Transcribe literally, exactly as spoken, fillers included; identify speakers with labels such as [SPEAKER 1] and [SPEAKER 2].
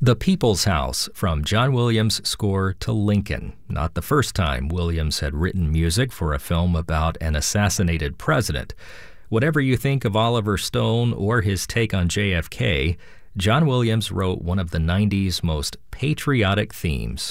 [SPEAKER 1] The People's House, from John Williams' score to Lincoln. Not the first time Williams had written music for a film about an assassinated president. Whatever you think of Oliver Stone or his take on J F K, John Williams wrote one of the nineties most patriotic themes.